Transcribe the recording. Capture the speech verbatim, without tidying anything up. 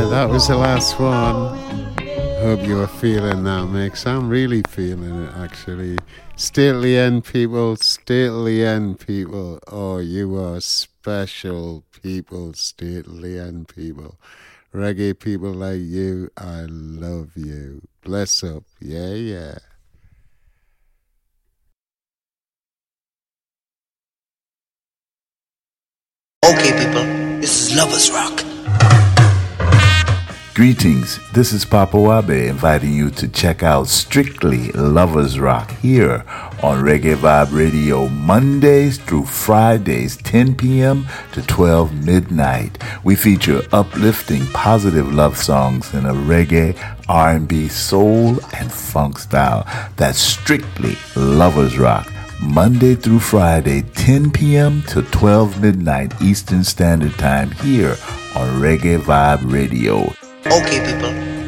That was the last one. Hope you are feeling that mix. I'm really feeling it, actually. Stay till the end, people. Stay till the end, people. Oh, you are special people. Stay till the end, people. Reggae people like you, I love you. Bless up. Yeah, yeah. Okay, people, this is Lovers Rock. Greetings, this is Papa Wabe inviting you to check out Strictly Lovers Rock here on Reggae Vibe Radio Mondays through Fridays, ten p.m. to twelve midnight. We feature uplifting, positive love songs in a reggae, R and B, soul, and funk style. That's Strictly Lovers Rock. Monday through Friday, ten p.m. to twelve midnight Eastern Standard Time here on Reggae Vibe Radio. Okay, people,